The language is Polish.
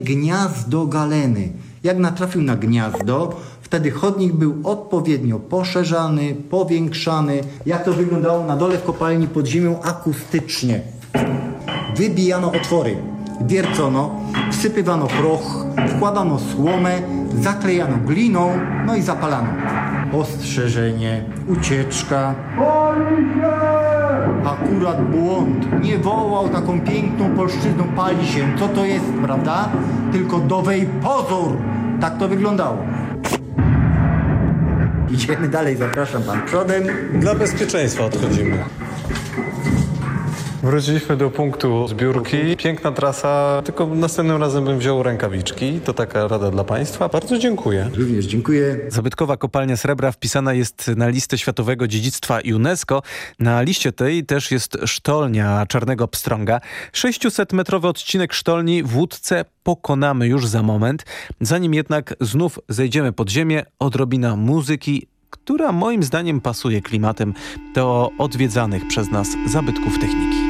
Gniazdo galeny. Jak natrafił na gniazdo, wtedy chodnik był odpowiednio poszerzany, powiększany. Jak to wyglądało na dole w kopalni pod ziemią akustycznie. Wybijano otwory, wiercono, wsypywano proch, wkładano słomę, zaklejano gliną, no i zapalano. Ostrzeżenie, ucieczka. Akurat błąd. Nie wołał taką piękną polszczyzną, pali się. Co to jest, prawda? Tylko dowej pozór. Tak to wyglądało. Idziemy dalej, zapraszam pan przodem. Dla bezpieczeństwa odchodzimy. Wróciliśmy do punktu zbiórki. Piękna trasa, tylko następnym razem bym wziął rękawiczki. To taka rada dla państwa. Bardzo dziękuję. Również dziękuję. Zabytkowa kopalnia srebra wpisana jest na listę Światowego Dziedzictwa UNESCO. Na liście tej też jest sztolnia Czarnego Pstrąga. 600-metrowy odcinek sztolni w Łódce pokonamy już za moment. Zanim jednak znów zejdziemy pod ziemię, odrobina muzyki, która moim zdaniem pasuje klimatem do odwiedzanych przez nas zabytków techniki.